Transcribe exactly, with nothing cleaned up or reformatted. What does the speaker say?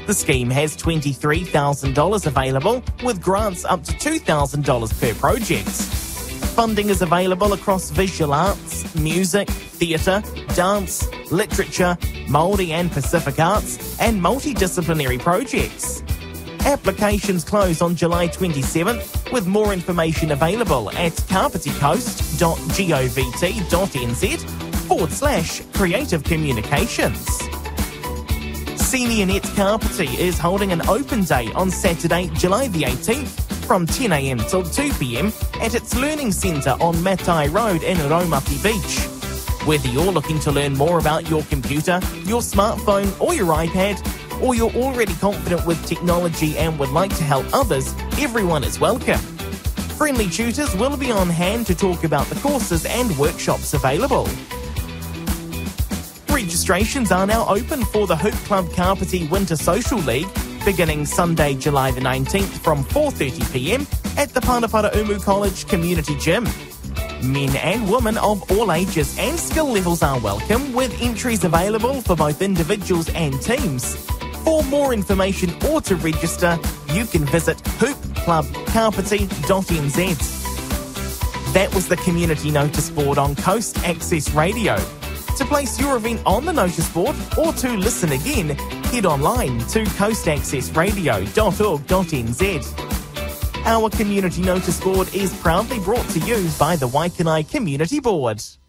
The scheme has twenty-three thousand dollars available, with grants up to two thousand dollars per project. Funding is available across visual arts, music, theatre, dance, literature, Māori and Pacific arts, and multidisciplinary projects. Applications close on July twenty-seventh, with more information available at kapiticoast.govt.nz forward slash creative communications. Senior Net Kapiti is holding an open day on Saturday, July the eighteenth, from ten a m till two p m at its Learning Centre on Matai Road in Raumati Beach. Whether you're looking to learn more about your computer, your smartphone or your iPad, or you're already confident with technology and would like to help others, everyone is welcome. Friendly tutors will be on hand to talk about the courses and workshops available. Registrations are now open for the Hoop Club Kapiti Winter Social League, beginning Sunday, July the nineteenth from four thirty p m at the Panapara Umu College Community Gym. Men and women of all ages and skill levels are welcome, with entries available for both individuals and teams. For more information or to register, you can visit hoop club kapiti dot n z. That was the community notice board on Coast Access Radio. To place your event on the notice board or to listen again, head online to coast access radio dot org dot n z. Our community notice board is proudly brought to you by the Waikanae Community Board.